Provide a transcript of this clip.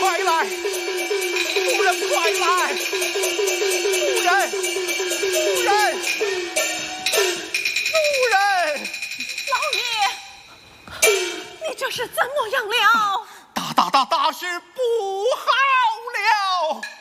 快来！夫人快来！夫人，夫人，夫人！ 老爷，你这是怎么样了？ 大事不好了！